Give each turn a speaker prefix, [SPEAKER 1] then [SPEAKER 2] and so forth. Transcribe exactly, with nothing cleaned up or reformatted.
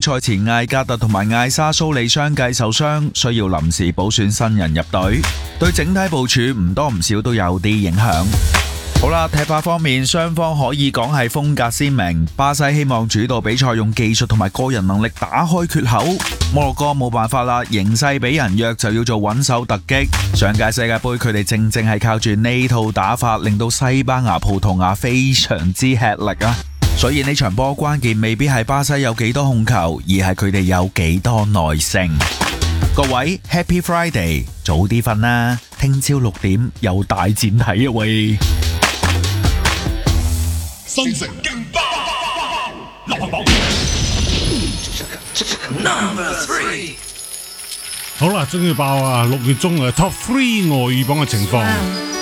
[SPEAKER 1] 賽前艾格特同埋艾莎蘇利相繼受傷，需要臨時補選新人入隊，對整體部署唔多唔少都有啲影響。好啦，踢法方面，雙方可以講係風格鮮明。巴西希望主導比賽，用技術同埋個人能力打開缺口。摩洛哥冇辦法啦，形勢比人弱就要做穩守突擊。上屆世界盃佢哋正正係靠住呢套打法，令到西班牙、葡萄牙非常之吃力啊！所以呢場波關鍵未必係巴西有幾多控球，而係佢哋有幾多耐性。各位 Happy Friday， 早啲瞓啦，聽朝六點有大戰睇啊喂！
[SPEAKER 2] 新城勁爆流行榜 Number Three，
[SPEAKER 3] 好啦，終於爆啊！六月中啊 Top Three 外語榜嘅情況。